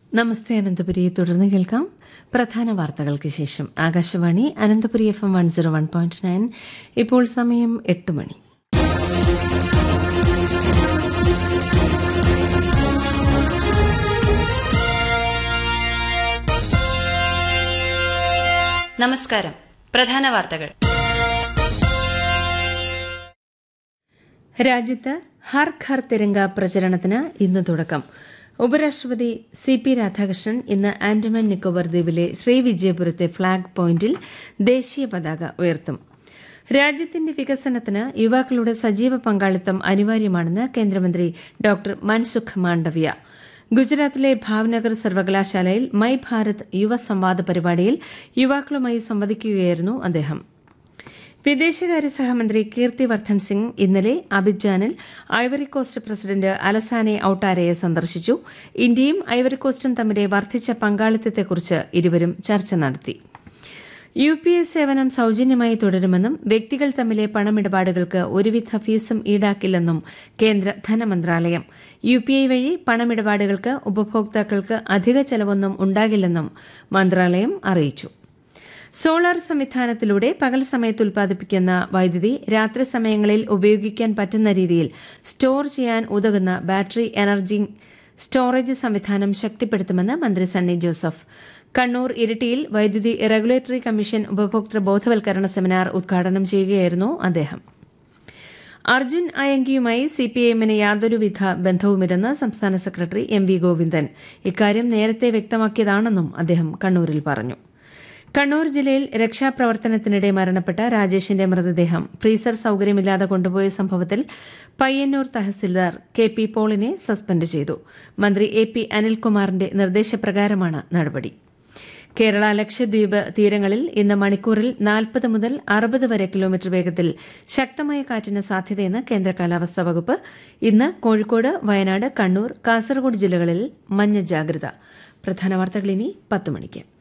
നമസ്തേ അനന്തപുരി. തുടർന്ന് കേൾക്കാം പ്രധാന വാർത്തകൾക്ക് ശേഷം ആകാശവാണി അനന്തപുരി FM 101.9. ഇപ്പോൾ സമയം 8 മണി. നമസ്കാരം. പ്രധാന വാർത്തകൾ. രാജ്യത്ത് ഹർ ഘർ തിരങ്ക പ്രചരണത്തിന് ഇന്ന് തുടക്കം. ഉപരാഷ്ട്രപതി CP രാധാകൃഷ്ണൻ ഇന്ന് ആൻഡമാൻ നിക്കോബാർ ദ്വീപിലെ ശ്രീവിജയപുരത്തെ ഫ്ളാഗ് പോയിന്റിൽ ദേശീയ പതാക ഉയർത്തും. രാജ്യത്തിന്റെ വികസനത്തിന് യുവാക്കളുടെ സജീവ പങ്കാളിത്തം അനിവാര്യമാണെന്ന് കേന്ദ്രമന്ത്രി ഡോക്ടർ മൻസുഖ് മാണ്ഡവ്യ. ഗുജറാത്തിലെ ഭാവ്നഗർ സർവകലാശാലയിൽ മൈ ഭാരത് യുവ സംവാദ പരിപാടിയിൽ യുവാക്കളുമായി സംവദിക്കുകയായിരുന്നു അദ്ദേഹം. വിദേശകാര്യ സഹമന്ത്രി കീർത്തി വർദ്ധൻ സിംഗ് ഇന്നലെ അബിഡ്ജാനിൽ ഐവറി കോസ്റ്റ് പ്രസിഡന്റ് അലസാനെ ഔട്ടാരയെ സന്ദർശിച്ചു. ഇന്ത്യയും ഐവറി കോസ്റ്റും തമ്മിലെ വർദ്ധിച്ച പങ്കാളിത്തത്തെക്കുറിച്ച് ഇരുവരും ചർച്ച നടത്തി. UPI സേവനം സൌജന്യമായി തുടരുമെന്നും വ്യക്തികൾ തമ്മിലെ പണമിടപാടുകൾക്ക് ഒരുവിധ ഫീസും ഈടാക്കില്ലെന്നും കേന്ദ്ര ധനമന്ത്രാലയം. UPI വഴി പണമിടപാടുകൾക്ക് ഉപഭോക്താക്കൾക്ക് അധിക ചെലവൊന്നും ഉണ്ടാകില്ലെന്നും മന്ത്രാലയം അറിയിച്ചു. സോളാർ സംവിധാനത്തിലൂടെ പകൽ സമയത്ത് ഉൽപ്പാദിപ്പിക്കുന്ന വൈദ്യുതി രാത്രി സമയങ്ങളിൽ ഉപയോഗിക്കാൻ പറ്റുന്ന രീതിയിൽ സ്റ്റോർ ചെയ്യാൻ ഉതകുന്ന ബാറ്ററി എനർജി സ്റ്റോറേജ് സംവിധാനം ശക്തിപ്പെടുത്തുമെന്ന് മന്ത്രി സണ്ണി ജോസഫ്. കണ്ണൂർ ഇരിട്ടിയിൽ വൈദ്യുതി റെഗുലേറ്ററി കമ്മീഷൻ ഉപഭോക്തൃ ബോധവൽക്കരണ സെമിനാർ ഉദ്ഘാടനം ചെയ്യുകയായിരുന്നു അദ്ദേഹം. അർജുൻ അയങ്കിയുമായി CPIM-ന് യാതൊരുവിധ ബന്ധവുമില്ലെന്ന് സംസ്ഥാന സെക്രട്ടറി MV ഗോവിന്ദൻ. ഇക്കാര്യം നേരത്തെ വ്യക്തമാക്കിയതാണെന്നും അദ്ദേഹം കണ്ണൂരിൽ പറഞ്ഞു. കണ്ണൂർ ജില്ലയിൽ രക്ഷാപ്രവർത്തനത്തിനിടെ മരണപ്പെട്ട രാജേഷിന്റെ മൃതദേഹം ഫ്രീസർ സൌകര്യമില്ലാതെ കൊണ്ടുപോയ സംഭവത്തിൽ പയ്യന്നൂർ തഹസിൽദാർ KP പോളിനെ സസ്പെൻഡ് ചെയ്തു. മന്ത്രി AP അനിൽകുമാറിന്റെ നിർദ്ദേശപ്രകാരമാണ് നടപടി. കേരള ലക്ഷദ്വീപ് തീരങ്ങളിൽ ഇന്ന് മണിക്കൂറിൽ 40 മുതൽ 60 വരെ കിലോമീറ്റർ വേഗത്തിൽ ശക്തമായ കാറ്റിന് സാധ്യതയെന്ന് കേന്ദ്ര കാലാവസ്ഥാ വകുപ്പ്. ഇന്ന് കോഴിക്കോട്, വയനാട്, കണ്ണൂർ, കാസർഗോഡ് ജില്ലകളിൽ മഞ്ഞ ജാഗ്രത. പ്രധാന വാർത്തകൾ ഇനി 10 മണിക്ക്.